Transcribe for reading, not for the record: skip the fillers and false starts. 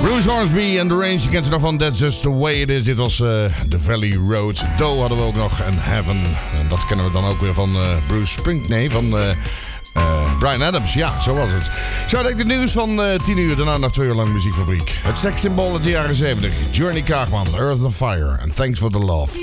Bruce Hornsby en The Range, je kent ze nog van That's Just The Way It Is. Dit was The Valley Road. Doe hadden we ook nog en Heaven. En dat kennen we dan ook weer van Bruce Springsteen, van Bryan Adams. Ja, zo was het. Zo denk ik het nieuws van 10 uur. Daarna nog 2 uur lang muziekfabriek. Het sekssymbool uit de jaren 70. Journey Kaagman, Earth and Fire. And Thanks for the Love.